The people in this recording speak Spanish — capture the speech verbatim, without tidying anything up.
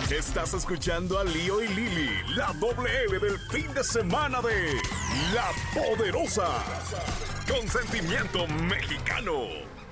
Estás escuchando a Lío y Lili, la doble L del fin de semana de La Poderosa. Consentimiento mexicano.